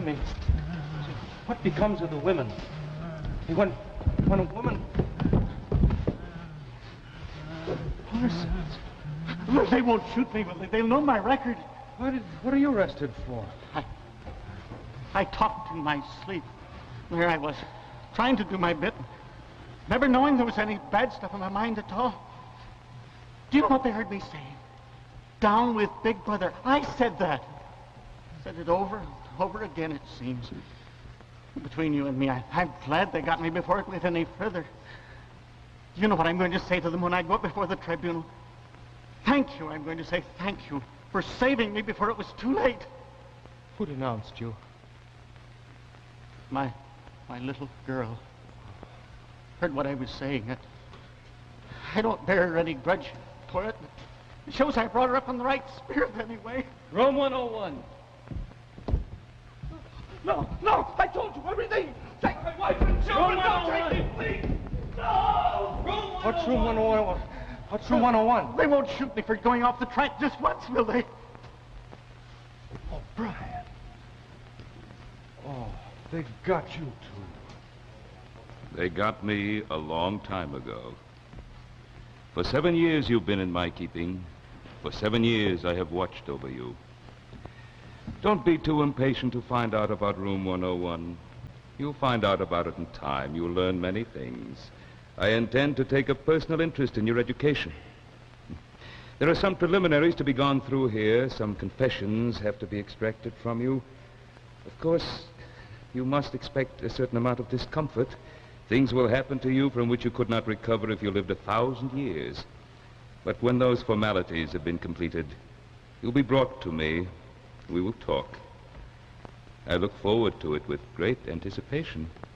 me. What becomes of the women? When a woman... Parsons. Well, they won't shoot me, will they? They'll know my record. What are you arrested for? I talked in my sleep. There I was, trying to do my bit, never knowing there was any bad stuff in my mind at all. Do you know what they heard me say? Down with Big Brother. I said that. Said it over and over again, it seems. Between you and me, I'm glad they got me before it went any further. You know what I'm going to say to them when I go up before the tribunal? Thank you, I'm going to say thank you for saving me before it was too late. Who denounced you? My little girl. Heard what I was saying. I don't bear her any grudge for it. It shows I brought her up in the right spirit anyway. Room 101. No, I told you everything. Take my wife and children. Don't take me, please. No! What's room 101? What's room 101? They won't shoot me for going off the track just once, will they? Oh, Brian. Oh, they've got you too. They got me a long time ago. For 7 years you've been in my keeping. For 7 years I have watched over you. Don't be too impatient to find out about room 101. You'll find out about it in time. You'll learn many things. I intend to take a personal interest in your education. There are some preliminaries to be gone through here. Some confessions have to be extracted from you. Of course, you must expect a certain amount of discomfort. Things will happen to you from which you could not recover if you lived 1,000 years. But when those formalities have been completed, you'll be brought to me. We will talk. I look forward to it with great anticipation.